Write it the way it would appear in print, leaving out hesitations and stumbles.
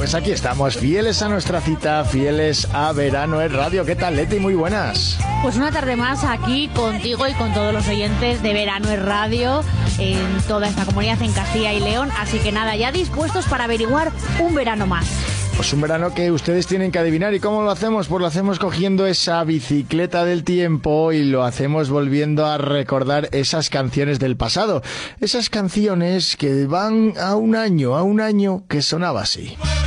Pues aquí estamos, fieles a nuestra cita, fieles a Verano en Radio. ¿Qué tal, Leti? Muy buenas. Pues una tarde más aquí contigo y con todos los oyentes de Verano en Radio en toda esta comunidad en Castilla y León. Así que nada, ya dispuestos para averiguar un verano más. Pues un verano que ustedes tienen que adivinar. ¿Y cómo lo hacemos? Pues lo hacemos cogiendo esa bicicleta del tiempo y lo hacemos volviendo a recordar esas canciones del pasado. Esas canciones que van a un año que sonaba así.